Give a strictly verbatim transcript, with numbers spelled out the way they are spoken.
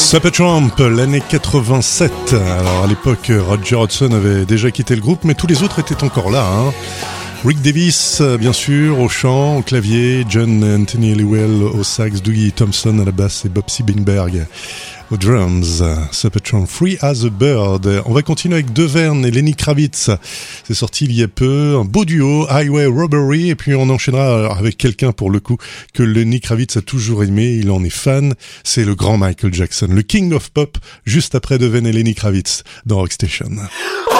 Supertramp, l'année quatre-vingt-sept. Alors à l'époque, Roger Hodgson avait déjà quitté le groupe, mais tous les autres étaient encore là. Hein. Rick Davis, bien sûr, au chant, au clavier, John Anthony Halliwell au sax, Dougie Thompson à la basse et Bobsy Bingberg aux drums. Supertramp, Free as a Bird. On va continuer avec Deverne et Lenny Kravitz. C'est sorti il y a peu, un beau duo, Highway Robbery, et puis on enchaînera avec quelqu'un pour le coup que Lenny Kravitz a toujours aimé, il en est fan, c'est le grand Michael Jackson, le King of Pop, juste après Deverne et Lenny Kravitz dans Rock Station.